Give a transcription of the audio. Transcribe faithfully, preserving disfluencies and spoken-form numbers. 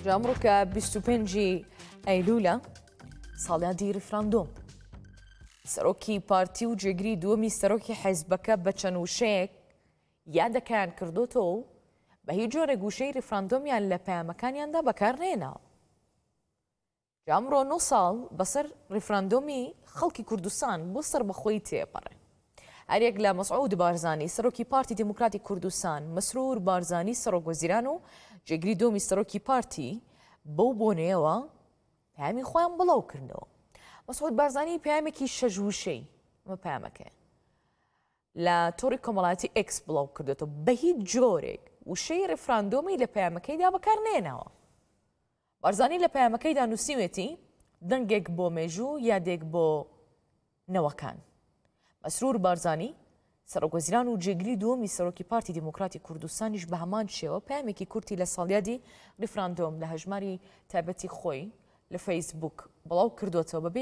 جامڕۆکە بیست و پێنجی ئەیلولە ساڵیادی ریفراندۆم سەرۆکی پارتی و جێگری دووەمی سەرۆکی حیزبەکە بە چەند وشەیەک یادەکەیان کردوتەوە و بە هیچ جۆرێک گوشەی ریفراندۆمیان لە پەیامەکانیاندا بەکارنێناوە. جامڕۆ نۆ ساڵ بەسەر ریفراندۆمی خەڵکی کوردستان بۆ سەربەخۆیی تێپەڕێ. هەرێک لە مەسعود بارزانی سەرۆکی پارتی دموکراتی کوردستان، مەسرور بارزانی سەرۆک وەزیران و جێگری دووەمی سەرۆکی پارتی بەو بۆنەیەوە پەیامی خۆیان بڵاو کردنەوە. مەسعود بارزانی پەیامێکی شەژوشەی ئەمە پەیامەکەیە لە تۆڕی کۆمەڵایەتی ئێکس بڵاو کردێتەوە بە هیچ جۆرێک وشەی ریفراندۆمی لە پەیامەکەیدا بەکارنێناوە. بارزانی لە پەیامەکەیدا نووسیوێتی دەنگێک بۆ مێژوو یادێک بۆ نەوەکان. مەسرور بارزانی سەرۆکوەزیران و جێگری دووەمی سەرۆکی پارتی دموکراتی کوردستانیش بە هەمان شێوە پەیامێکی کورتی لە ساڵیادی ریفراندۆم لە هەژماری تایبەتی خۆی لە فەیسبوک بڵاو کردوێتەوە بەبێ